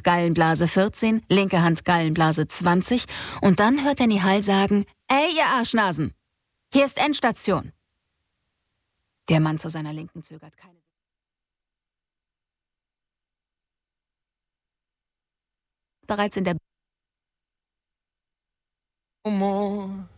Hand Gallenblase 14, linke Hand Gallenblase 20 und dann hört er Nihal sagen, »Ey, ihr Arschnasen, hier ist Endstation.« Der Mann zu seiner Linken zögert keine Sekunde. Bereits in der